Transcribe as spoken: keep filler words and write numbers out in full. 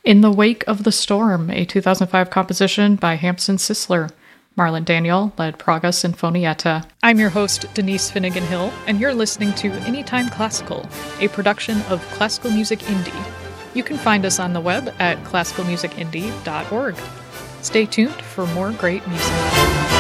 In the Wake of the Storm, a two thousand five composition by Hampson Sisler. Marlon Daniel led Praga Sinfonietta. I'm your host, Denise Finnegan Hill, and you're listening to Anytime Classical, a production of Classical Music Indie. You can find us on the web at classical music indie dot org. Stay tuned for more great music.